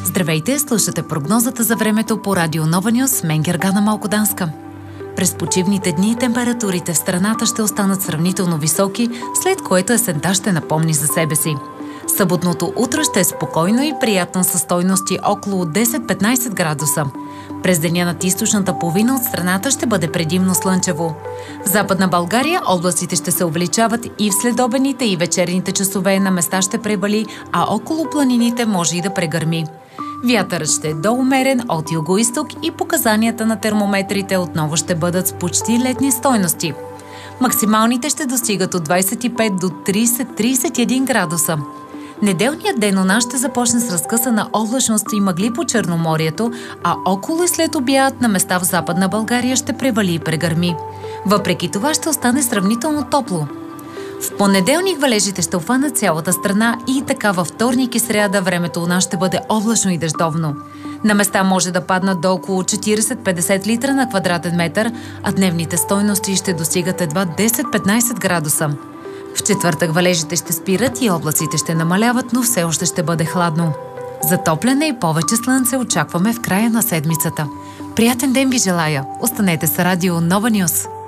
Здравейте, слушате прогнозата за времето по Радио Нова Нюз, мен Гергана Малкоданска. През почивните дни температурите в страната ще останат сравнително високи, след което есента ще напомни за себе си. Съботното утро ще е спокойно и приятно със стойности около 10-15 градуса. През деня над източната половина от страната ще бъде предимно слънчево. В Западна България облаците ще се увеличават и в следобедните и вечерните часове на места ще превали, а около планините може и да прегърми. Вятърът ще е доумерен от югоизток и показанията на термометрите отново ще бъдат с почти летни стойности. Максималните ще достигат от 25 до 30-31 градуса. Неделният ден у нас ще започне с разкъсана облачност и мъгли по Черноморието, а около и след обяд на места в Западна България ще превали и прегърми. Въпреки това ще остане сравнително топло. В понеделник валежите ще обхванат цялата страна и така във вторник и сряда времето у нас ще бъде облачно и дъждовно. На места може да паднат до около 40-50 литра на квадратен метър, а дневните стойности ще достигат едва 10-15 градуса. В четвъртък валежите ще спират и облаците ще намаляват, но все още ще бъде хладно. Затопляне и повече слънце очакваме в края на седмицата. Приятен ден ви желая! Останете с Радио Нова Нюз!